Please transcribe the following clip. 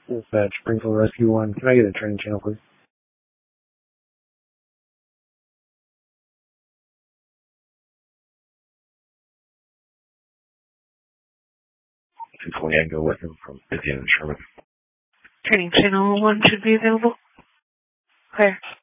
Dispatch, Springfield Rescue 1. Can I get a training channel, please? 220 Echo Western from 50 and Sherman. Training channel 1 should be available. Clear.